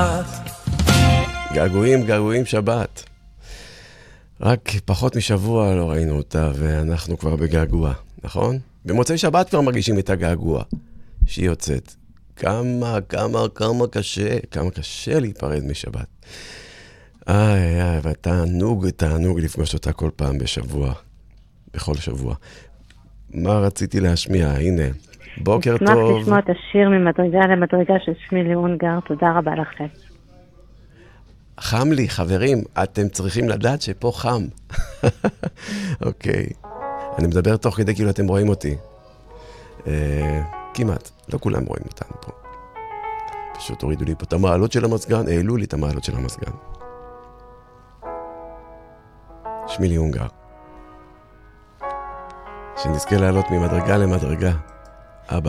געגועים, געגועים שבת. רק פחות משבוע לא ראינו אותה, ואנחנו כבר בגעגוע, נכון? במוצאי שבת כבר מרגישים את הגעגוע שהיא יוצאת. כמה קשה להיפרד משבת. ותענוג לפגוש אותה כל פעם בשבוע, בכל שבוע. מה רציתי להשמיע? הנה, בוקר טוב. אשמח לשמוע את השיר ממדרגה למדרגה של שמילי אונגר, תודה רבה לכם. חם לי, חברים, אתם צריכים לדעת שפה חם. אוקיי. אני מדבר תוך כדי כאילו אתם רואים אותי. כמעט, לא כולם רואים אותנו פה. פשוט הורידו לי פה את המעלות של המזגן, העלו לי את המעלות של המזגן. שמילי אונגר. שנזכה לעלות ממדרגה למדרגה.